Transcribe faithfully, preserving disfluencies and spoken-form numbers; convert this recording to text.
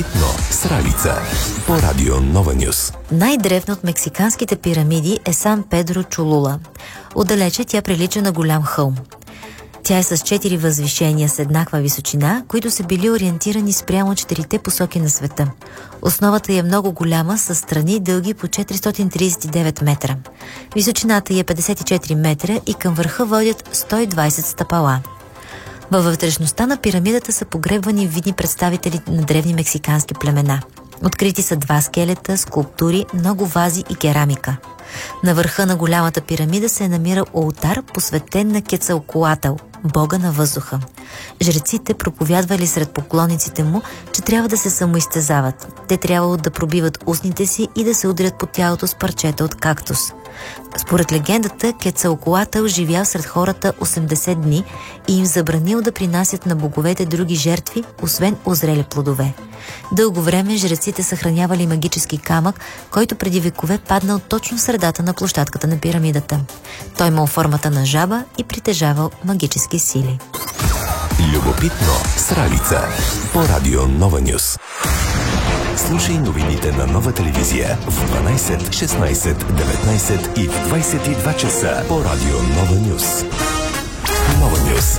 С Ралица по Радио Нова Нюс. Най-древна от мексиканските пирамиди е Сан Педро Чолула. Отдалече тя прилича на голям хълм. Тя е с четири възвишения с еднаква височина, които са били ориентирани спрямо четирите посоки на света. Основата е много голяма, с страни дълги по четиристотин тридесет и девет метра. Височината е петдесет и четири метра и към върха водят сто и двадесет стъпала. Във вътрешността на пирамидата са погребвани видни представители на древни мексикански племена. Открити са два скелета, скулптури, много вази и керамика. На върха на голямата пирамида се е намирал олтар, посветен на Кецалкоатъл, бога на въздуха. Жреците проповядвали сред поклонниците му, че трябва да се самоизтезават. Те трябвало да пробиват устните си и да се удрят по тялото с парчета от кактус. Според легендата, Кецалкоатъл живял сред хората осемдесет дни и им забранил да принасят на боговете други жертви, освен озрели плодове. Дълго време жреците съхранявали магически камък, който преди векове паднал точно в средата на площадката на пирамидата. Той имал формата на жаба и притежавал магически сили. Любопитно с Ралица по Радио Нова Нюс. Слушай новините на Нова телевизия в дванадесет, шестнадесет, деветнадесет и в двадесет и два часа по Радио Нова Нюс. Нова Нюс.